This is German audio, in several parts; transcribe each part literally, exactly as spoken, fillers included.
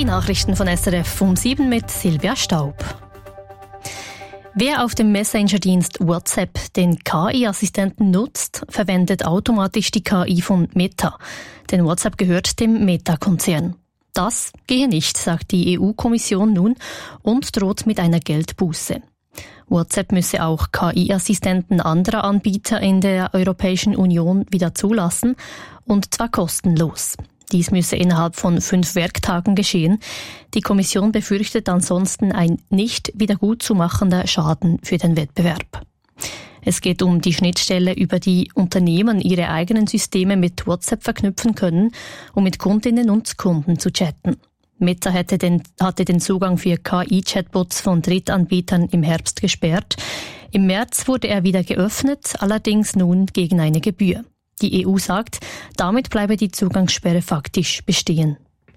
Die Nachrichten von S R F um sieben mit Silvia Staub. Wer auf dem Messenger-Dienst WhatsApp den K I-Assistenten nutzt, verwendet automatisch die K I von Meta. Denn WhatsApp gehört dem Meta-Konzern. Das gehe nicht, sagt die E U-Kommission nun und droht mit einer Geldbuße. WhatsApp müsse auch K I-Assistenten anderer Anbieter in der Europäischen Union wieder zulassen, und zwar kostenlos. Dies müsse innerhalb von fünf Werktagen geschehen. Die Kommission befürchtet ansonsten ein nicht wiedergutzumachender Schaden für den Wettbewerb. Es geht um die Schnittstelle, über die Unternehmen ihre eigenen Systeme mit WhatsApp verknüpfen können, um mit Kundinnen und Kunden zu chatten. Meta hatte den, hatte den Zugang für K I-Chatbots von Drittanbietern im Herbst gesperrt. Im März wurde er wieder geöffnet, allerdings nun gegen eine Gebühr. Die E U sagt, damit bleibe die Zugangssperre faktisch bestehen.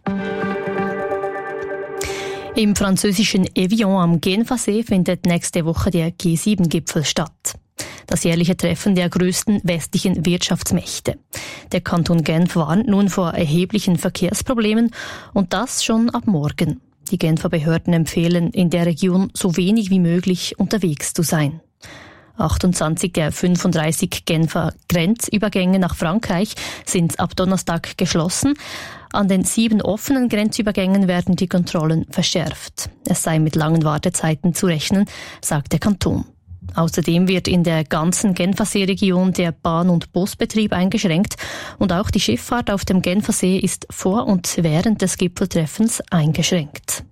Im französischen Evian am Genfersee findet nächste Woche der G sieben Gipfel statt. Das jährliche Treffen der größten westlichen Wirtschaftsmächte. Der Kanton Genf warnt nun vor erheblichen Verkehrsproblemen, und das schon ab morgen. Die Genfer Behörden empfehlen, in der Region so wenig wie möglich unterwegs zu sein. achtundzwanzig der fünfunddreißig Genfer Grenzübergänge nach Frankreich sind ab Donnerstag geschlossen. An den sieben offenen Grenzübergängen werden die Kontrollen verschärft. Es sei mit langen Wartezeiten zu rechnen, sagt der Kanton. Außerdem wird in der ganzen Genfersee-Region der Bahn- und Busbetrieb eingeschränkt, und auch die Schifffahrt auf dem Genfersee ist vor und während des Gipfeltreffens eingeschränkt.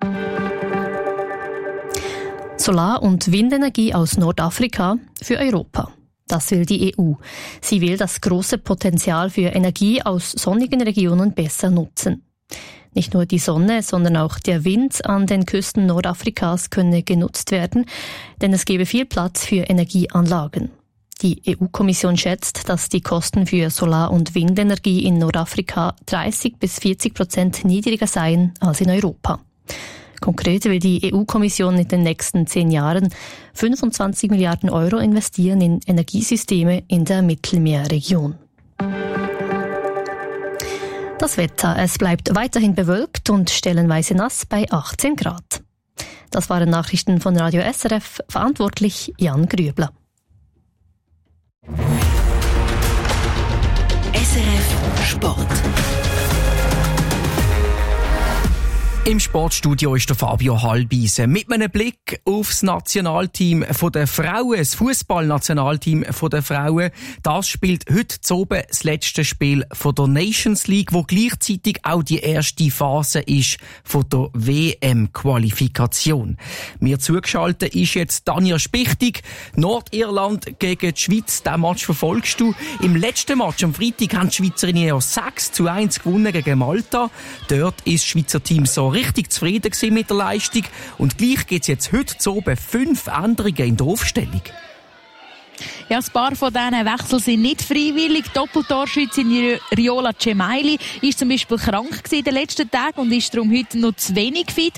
Solar- und Windenergie aus Nordafrika für Europa. Das will die E U. Sie will das große Potenzial für Energie aus sonnigen Regionen besser nutzen. Nicht nur die Sonne, sondern auch der Wind an den Küsten Nordafrikas könne genutzt werden, denn es gebe viel Platz für Energieanlagen. Die E U-Kommission schätzt, dass die Kosten für Solar- und Windenergie in Nordafrika dreißig bis vierzig Prozent niedriger seien als in Europa. Konkret will die E U-Kommission in den nächsten zehn Jahren fünfundzwanzig Milliarden Euro investieren in Energiesysteme in der Mittelmeerregion. Das Wetter. Es bleibt weiterhin bewölkt und stellenweise nass bei achtzehn Grad. Das waren Nachrichten von Radio S R F, verantwortlich Jan Grübler. S R F Sport. Im Sportstudio ist der Fabio Halbisen mit einem Blick aufs Nationalteam der Frauen, das Fußballnationalteam der Frauen. Das spielt heute oben das letzte Spiel von der Nations League, wo gleichzeitig auch die erste Phase ist von der W M-Qualifikation. Mir zugeschaltet ist jetzt Tanja Spichtig, Nordirland gegen die Schweiz. Diesen Match verfolgst du. Im letzten Match am Freitag haben die Schweizerinnen ja sechs zu eins gewonnen gegen Malta. Dort ist das Schweizer Team so richtig zufrieden gewesen mit der Leistung. Und gleich gibt es jetzt heute zu oben fünf Änderungen in der Aufstellung. Ja, ein paar von diesen Wechseln sind nicht freiwillig. Doppeltorschützin Riola Cemaili ist zum Beispiel krank gewesen in den letzten Tagen und ist darum heute noch zu wenig fit.